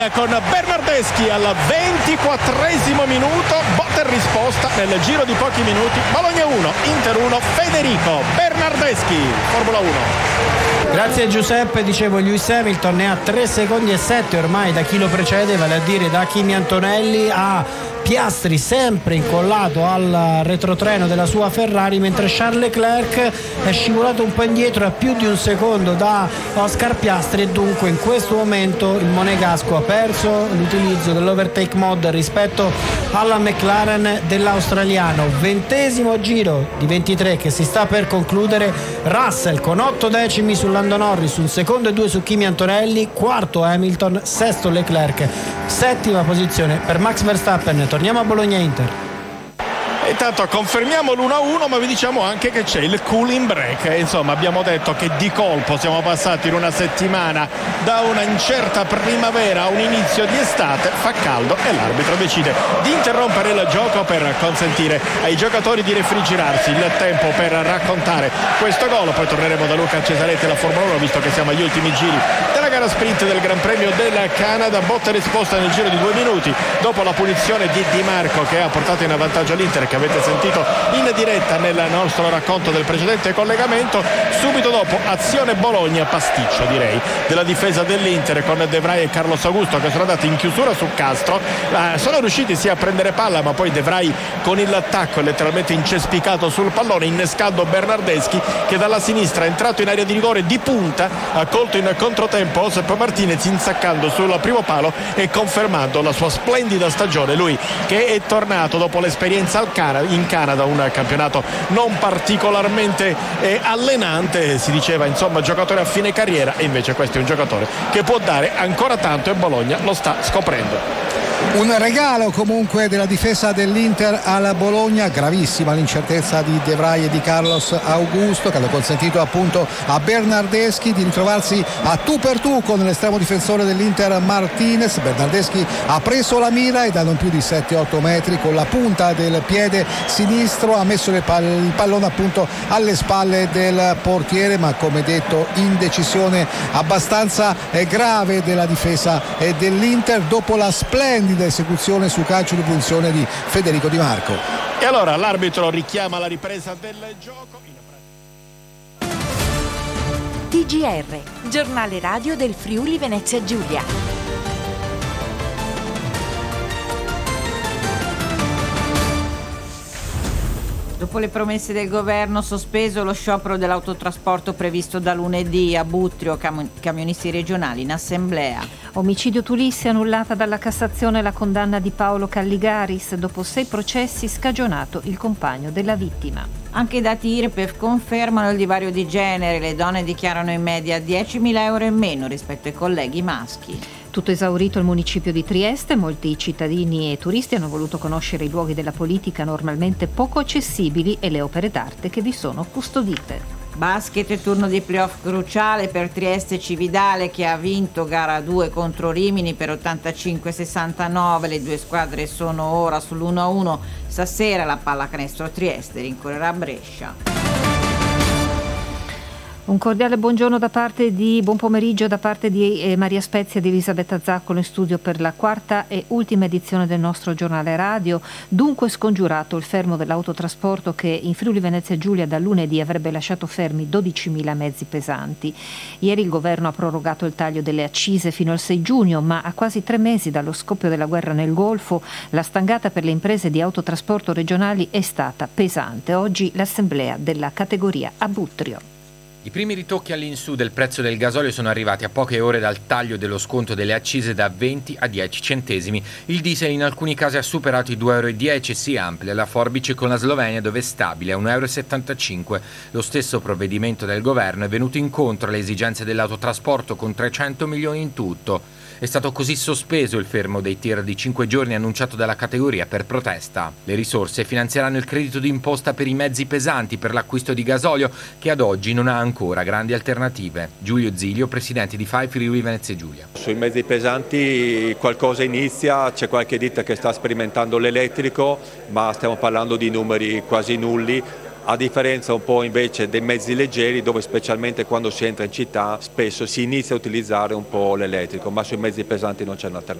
Con Bernardeschi al 24esimo minuto, botta e risposta nel giro di pochi minuti. Bologna 1, Inter 1, Federico Bernardeschi, Formula 1. Grazie Giuseppe, dicevo Lewis Hamilton ne ha 3 secondi e 7 ormai da chi lo precede, vale a dire da Kimi Antonelli a Piastri, sempre incollato al retrotreno della sua Ferrari, mentre Charles Leclerc è scivolato un po' indietro a più di un secondo da Oscar Piastri, e dunque in questo momento il monegasco ha perso l'utilizzo dell'overtake mode rispetto alla McLaren dell'australiano. 20° giro di 23 che si sta per concludere. Russell con 8 decimi su Lando Norris, un secondo e 2 su Kimi Antonelli, quarto Hamilton, sesto Leclerc, settima posizione per Max Verstappen. Torniamo a Bologna-Inter. Intanto confermiamo l'1-1, ma vi diciamo anche che c'è il cooling break. Insomma, abbiamo detto che di colpo siamo passati in una settimana da una incerta primavera a un inizio di estate. Fa caldo e l'arbitro decide di interrompere il gioco per consentire ai giocatori di refrigerarsi, il tempo per raccontare questo gol. Poi torneremo da Luca Cesaretti alla Formula 1, visto che siamo agli ultimi giri della gara sprint del Gran Premio del Canada. Botta e risposta nel giro di 2 minuti dopo la punizione di Di Marco, che ha portato in vantaggio l'Inter, che avete sentito in diretta nel nostro racconto del precedente collegamento. Subito dopo azione Bologna, pasticcio direi, della difesa dell'Inter, con De Vrij e Carlos Augusto che sono andati in chiusura su Castro, sono riusciti sì a prendere palla, ma poi De Vrij con il tacco è letteralmente incespicato sul pallone, innescando Bernardeschi, che dalla sinistra è entrato in area di rigore di punta, ha colto in controtempo Josep Martinez, insaccando sul primo palo e confermando la sua splendida stagione. Lui che è tornato dopo l'esperienza in Canada, un campionato non particolarmente allenante, si diceva insomma giocatore a fine carriera, e invece questo è un giocatore che può dare ancora tanto e Bologna lo sta scoprendo. Un regalo comunque della difesa dell'Inter alla Bologna, gravissima l'incertezza di De Vrij e di Carlos Augusto, che hanno consentito appunto a Bernardeschi di ritrovarsi a tu per tu con l'estremo difensore dell'Inter Martinez. Bernardeschi ha preso la mira e da non più di 7-8 metri con la punta del piede sinistro ha messo il pallone appunto alle spalle del portiere, ma come detto indecisione abbastanza grave della difesa dell'Inter dopo la splendida esecuzione su calcio di punizione di Federico Di Marco. E allora l'arbitro richiama la ripresa del gioco. TGR, giornale radio del Friuli Venezia Giulia. Dopo le promesse del governo, sospeso lo sciopero dell'autotrasporto previsto da lunedì a Butrio, camionisti regionali in assemblea. Omicidio Tulissi, annullata dalla Cassazione la condanna di Paolo Calligaris. Dopo 6 processi, scagionato il compagno della vittima. Anche i dati IRPEF confermano il divario di genere. Le donne dichiarano in media 10.000 euro in meno rispetto ai colleghi maschi. Tutto esaurito il municipio di Trieste, molti cittadini e turisti hanno voluto conoscere i luoghi della politica normalmente poco accessibili e le opere d'arte che vi sono custodite. Basket e turno di playoff cruciale per Trieste Cividale, che ha vinto gara 2 contro Rimini per 85-69. Le due squadre sono ora sull'1-1. Stasera la pallacanestro Trieste rincorrerà a Brescia. Un cordiale buon pomeriggio da parte di Maria Spezia e di Elisabetta Zaccolo in studio per la 4ª e ultima edizione del nostro giornale radio. Dunque scongiurato il fermo dell'autotrasporto che in Friuli Venezia Giulia da lunedì avrebbe lasciato fermi 12.000 mezzi pesanti. Ieri il governo ha prorogato il taglio delle accise fino al 6 giugno, ma a quasi 3 mesi dallo scoppio della guerra nel Golfo la stangata per le imprese di autotrasporto regionali è stata pesante. Oggi l'assemblea della categoria a Butrio. I primi ritocchi all'insù del prezzo del gasolio sono arrivati a poche ore dal taglio dello sconto delle accise da 20 a 10 centesimi. Il diesel in alcuni casi ha superato i 2,10 euro e si amplia la forbice con la Slovenia, dove è stabile a 1,75 euro. Lo stesso provvedimento del governo è venuto incontro alle esigenze dell'autotrasporto con 300 milioni in tutto. È stato così sospeso il fermo dei tir di 5 giorni annunciato dalla categoria per protesta. Le risorse finanzieranno il credito d'imposta per i mezzi pesanti per l'acquisto di gasolio, che ad oggi non ha ancora grandi alternative. Giulio Zilio, presidente di FAI Friuli Venezia Giulia. Sui mezzi pesanti qualcosa inizia, c'è qualche ditta che sta sperimentando l'elettrico, ma stiamo parlando di numeri quasi nulli. a differenza un po' invece dei mezzi leggeri, dove specialmente quando si entra in città spesso si inizia a utilizzare un po' l'elettrico, ma sui mezzi pesanti non c'è un'alternativa.